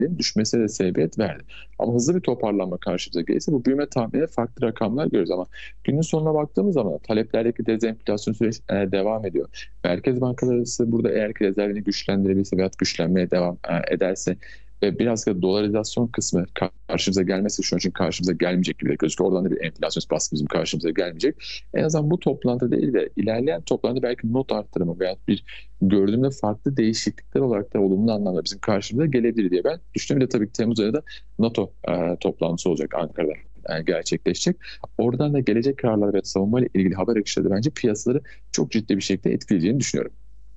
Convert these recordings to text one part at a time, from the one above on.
düşmesine de sebebiyet verdi. Ama hızlı bir toparlanma karşımıza gelirse bu büyüme tahminine farklı rakamlar görüyoruz ama günün sonuna baktığımız zaman taleplerdeki dezenflasyon süreci devam ediyor. Merkez bankaları burada eğer ki rezervini güçlendirebilirse veya güçlenmeye devam ederse ve biraz da dolarizasyon kısmı karşımıza gelmesi şu an için karşımıza gelmeyecek gibi gözüküyor. Oradan da bir enflasyon baskı bizim karşımıza gelmeyecek. En azından bu toplantı değil de ilerleyen toplantıda belki not arttırımı veya bir gördüğümde farklı değişiklikler olarak da olumlu anlamda bizim karşımıza gelebilir diye ben düşünüyorum. Bir de tabii ki Temmuz ayında da NATO toplantısı olacak Ankara'da gerçekleşecek. Oradan da gelecek kararlar ve savunma ile ilgili haber akışları da bence piyasaları çok ciddi bir şekilde etkileyeceğini düşünüyorum.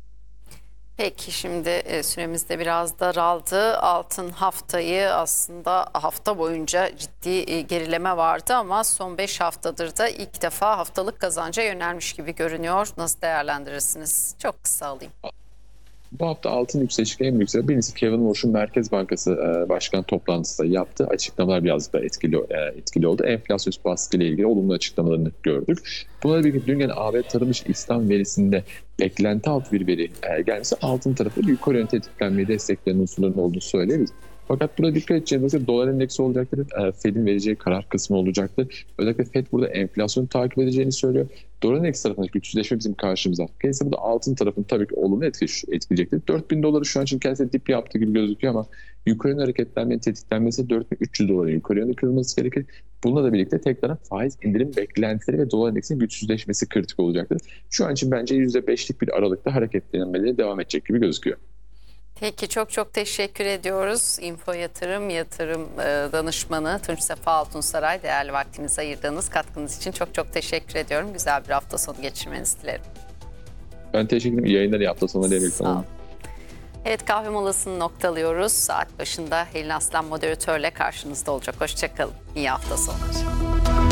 Peki şimdi süremiz de biraz daraldı. Altın haftayı aslında hafta boyunca ciddi gerileme vardı ama son 5 haftadır da ilk defa haftalık kazanca yönelmiş gibi görünüyor. Nasıl değerlendirirsiniz? Çok kısa alayım. Bu hafta altın yükselişi en büyük sebebi birincisi Kevin Warsh'un Merkez Bankası Başkan toplantısı da yaptı. Açıklamalar birazcık da etkili oldu. Enflasyon baskı ile ilgili olumlu açıklamalarını gördük. Bununla birlikte dün gene AB tarım dışı istihdam verisinde beklenti altı bir veri gelmesi altın tarafı yukarı yönde tetiklenmeyi destekleyen unsurların olduğunu söyleyebiliriz. Fakat burada dikkat edeceğimiz dolar endeksi olacaktır. Fed'in vereceği karar kısmı olacaktır. Özellikle Fed burada enflasyonu takip edeceğini söylüyor. Dolar endeksi tarafındaki güçsüzleşme bizim karşımıza. Dolayısıyla bu da altın tarafını tabii ki olumlu etkileyecektir. 4.000 doları şu an için kendisi dip yaptığı gibi gözüküyor ama yukarı yönlü hareketlenmenin tetiklenmesi 4.300 doların yukarı yönlü kırılması gerekir. Bununla da birlikte tekrar faiz indirim beklentileri ve dolar endeksinin güçsüzleşmesi kritik olacaktır. Şu an için bence %5'lik bir aralıkta hareketlenmeleri devam edecek gibi gözüküyor. Peki çok teşekkür ediyoruz. Info Yatırım danışmanı Tunç Sefa Altunsaray, değerli vaktinizi ayırdığınız katkınız için çok teşekkür ediyorum. Güzel bir hafta sonu geçirmenizi dilerim. Ben teşekkür ederim. İyi yayınlar, iyi hafta sonları diye Sağ olun. Evet, kahve molasını noktalıyoruz. Saat başında Helin Aslan moderatörle karşınızda olacak. Hoşça kalın. İyi hafta sonları.